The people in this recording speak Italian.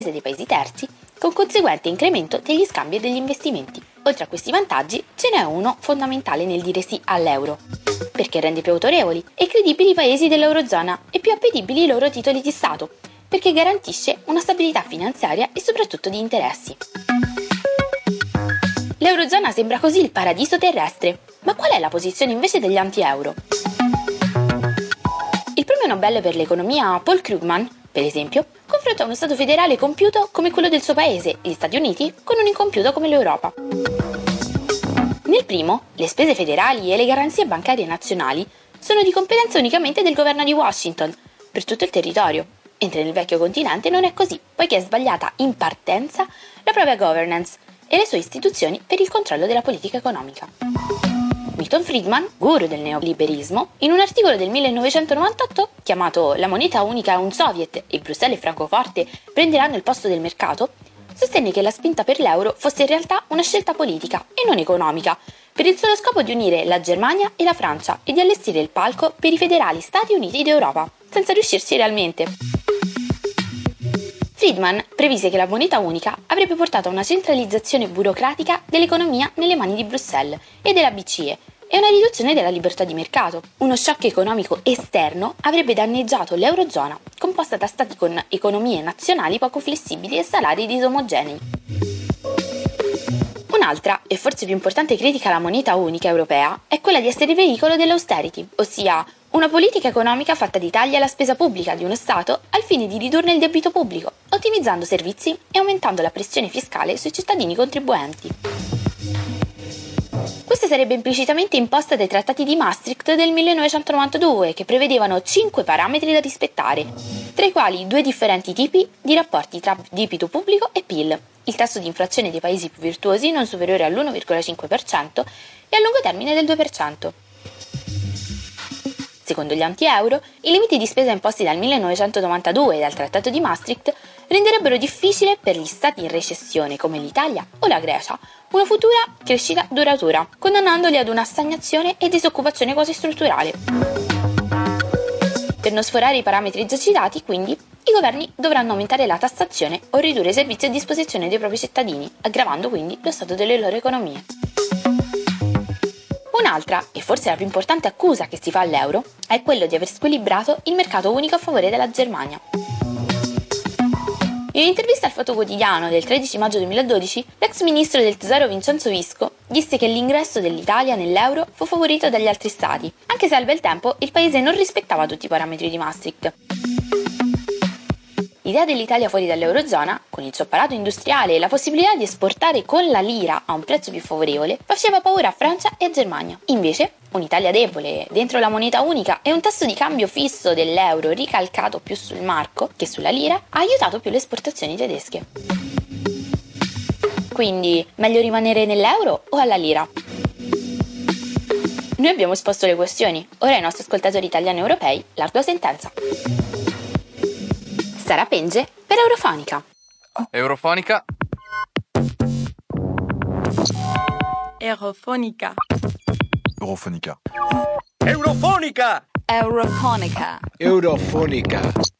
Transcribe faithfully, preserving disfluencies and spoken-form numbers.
dei paesi terzi, con conseguente incremento degli scambi e degli investimenti. Oltre a questi vantaggi, ce n'è uno fondamentale nel dire sì all'euro, perché rende più autorevoli e credibili i paesi dell'Eurozona e più appetibili i loro titoli di Stato, perché garantisce una stabilità finanziaria e soprattutto di interessi. L'Eurozona sembra così il paradiso terrestre, ma qual è la posizione invece degli anti-euro? Il premio Nobel per l'economia Paul Krugman, per esempio, confronta uno Stato federale compiuto come quello del suo paese, gli Stati Uniti, con un incompiuto come l'Europa. Nel primo, le spese federali e le garanzie bancarie nazionali sono di competenza unicamente del governo di Washington, per tutto il territorio, mentre nel vecchio continente non è così, poiché è sbagliata in partenza la propria governance e le sue istituzioni per il controllo della politica economica. Milton Friedman, guru del neoliberismo, in un articolo del millenovecentonovantotto chiamato La moneta unica è un soviet e Bruxelles e Francoforte prenderanno il posto del mercato, sostenne che la spinta per l'euro fosse in realtà una scelta politica e non economica, per il solo scopo di unire la Germania e la Francia e di allestire il palco per i federali Stati Uniti d'Europa, senza riuscirci realmente. Friedman previse che la moneta unica avrebbe portato a una centralizzazione burocratica dell'economia nelle mani di Bruxelles e della B C E e una riduzione della libertà di mercato. Uno shock economico esterno avrebbe danneggiato l'Eurozona, composta da stati con economie nazionali poco flessibili e salari disomogenei. Un'altra, e forse più importante critica alla moneta unica europea, è quella di essere veicolo dell'austerity, ossia una politica economica fatta di tagli alla spesa pubblica di uno Stato al fine di ridurne il debito pubblico, ottimizzando servizi e aumentando la pressione fiscale sui cittadini contribuenti. Questa sarebbe implicitamente imposta dai trattati di Maastricht del millenovecentonovantadue, che prevedevano cinque parametri da rispettare, tra i quali due differenti tipi di rapporti tra debito pubblico e P I L, il tasso di inflazione dei paesi più virtuosi non superiore all'uno virgola cinque per cento e a lungo termine del due per cento. Secondo gli anti-euro, i limiti di spesa imposti dal millenovecentonovantadue e dal Trattato di Maastricht renderebbero difficile per gli stati in recessione come l'Italia o la Grecia una futura crescita duratura, condannandoli ad una stagnazione e disoccupazione quasi strutturale. Per non sforare i parametri già citati, quindi, i governi dovranno aumentare la tassazione o ridurre i servizi a disposizione dei propri cittadini, aggravando quindi lo stato delle loro economie. Un'altra, e forse la più importante accusa che si fa all'euro, è quello di aver squilibrato il mercato unico a favore della Germania. In un'intervista al Fatto Quotidiano del tredici maggio duemiladodici, l'ex ministro del Tesoro Vincenzo Visco disse che l'ingresso dell'Italia nell'euro fu favorito dagli altri stati, anche se al bel tempo il paese non rispettava tutti i parametri di Maastricht. L'idea dell'Italia fuori dall'Eurozona, con il suo apparato industriale e la possibilità di esportare con la lira a un prezzo più favorevole, faceva paura a Francia e a Germania. Invece, un'Italia debole dentro la moneta unica e un tasso di cambio fisso dell'euro ricalcato più sul marco che sulla lira ha aiutato più le esportazioni tedesche. Quindi, meglio rimanere nell'euro o alla lira? Noi abbiamo esposto le questioni, ora ai nostri ascoltatori italiani e europei l'ardua sentenza. Sara Penge per Eurofonica. Eurofonica. Eurofonica. Eurofonica. Eurofonica. Eurofonica. Eurofonica.